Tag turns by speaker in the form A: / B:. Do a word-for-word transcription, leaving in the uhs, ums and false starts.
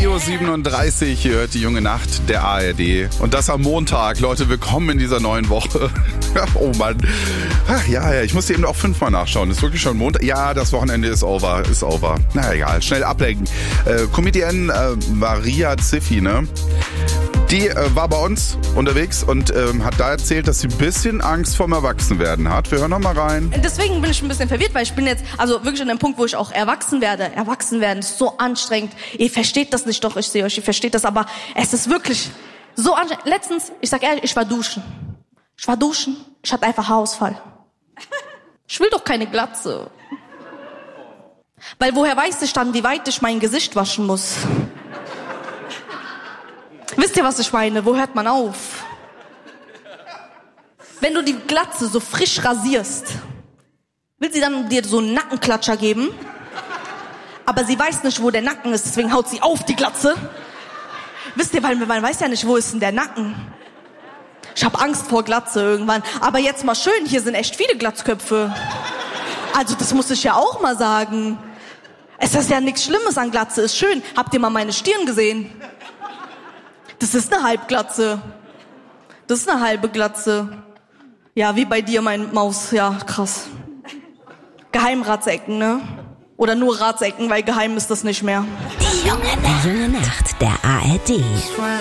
A: Uhr siebenunddreißig, ihr hört die junge Nacht der A R D. Und das am Montag. Leute, willkommen in dieser neuen Woche. Oh Mann. Ach ja, ja, ich musste eben auch fünfmal nachschauen. Ist wirklich schon Montag? Ja, das Wochenende ist over, ist over. Na egal, schnell ablenken. Äh, Comedienne äh, Maria Ziffi, ne? Die äh, war bei uns unterwegs und ähm, hat da erzählt, dass sie ein bisschen Angst vorm Erwachsenwerden hat. Wir hören noch mal rein.
B: Deswegen bin ich ein bisschen verwirrt, weil ich bin jetzt also wirklich an dem Punkt, wo ich auch erwachsen werde. Erwachsen werden ist so anstrengend. Ihr versteht das nicht, doch, ich sehe euch, ihr versteht das, aber es ist wirklich so anstrengend. Letztens, ich sag ehrlich, ich war duschen. Ich war duschen, ich hatte einfach Haarausfall. Ich will doch keine Glatze. Weil woher weiß ich dann, wie weit ich mein Gesicht waschen muss? Wisst ihr, was ich meine? Wo hört man auf? Wenn du die Glatze so frisch rasierst, will sie dann dir so einen Nackenklatscher geben, aber sie weiß nicht, wo der Nacken ist, deswegen haut sie auf die Glatze. Wisst ihr, weil man weiß ja nicht, wo ist denn der Nacken? Ich habe Angst vor Glatze irgendwann. Aber jetzt mal schön, hier sind echt viele Glatzköpfe. Also das muss ich ja auch mal sagen. Es ist ja nichts Schlimmes an Glatze, ist schön. Habt ihr mal meine Stirn gesehen? Das ist eine Halbglatze. Das ist eine halbe Glatze. Ja, wie bei dir, mein Maus. Ja, krass. Geheimratsecken, ne? Oder nur Ratsecken, weil geheim ist das nicht mehr.
C: Die junge Nacht, die junge Nacht der A R D.